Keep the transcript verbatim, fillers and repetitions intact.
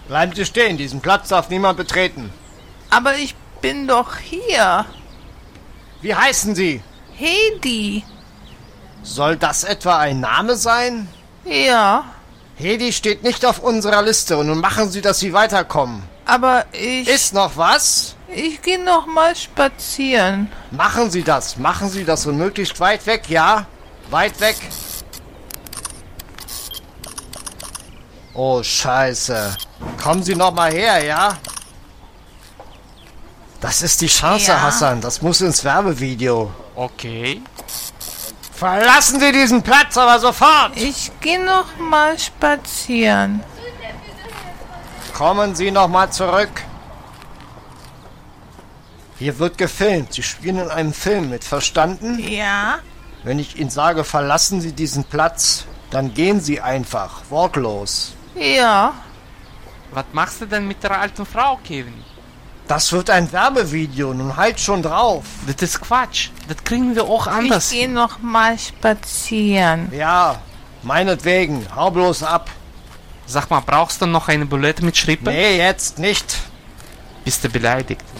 Bleiben Sie stehen, diesen Platz darf niemand betreten. Aber ich bin doch hier. Wie heißen Sie? Hedi. Soll das etwa ein Name sein? Ja, Hedi steht nicht auf unserer Liste und nun machen Sie, dass Sie weiterkommen. aber ich... Ist noch was? Ich gehe noch mal spazieren. Machen Sie das, machen Sie das und möglichst weit weg, ja? Weit weg. Oh, Scheiße. Kommen Sie noch mal her, ja? Das ist die Chance, Ja. Hassan. Das muss ins Werbevideo. Okay. Verlassen Sie diesen Platz aber sofort! Ich gehe noch mal spazieren. Kommen Sie noch mal zurück. Hier wird gefilmt. Sie spielen in einem Film mit, verstanden? Ja? Wenn ich Ihnen sage, verlassen Sie diesen Platz, dann gehen Sie einfach, wortlos. Ja. Was machst du denn mit der alten Frau, Kevin? Das wird ein Werbevideo, nun halt schon drauf. Das ist Quatsch. Das kriegen wir auch Ich anders. gehe noch mal spazieren. Ja, meinetwegen, hau bloß ab. Sag mal, brauchst du noch eine Bulette mit Schrippe? Nee, jetzt nicht. Bist du beleidigt?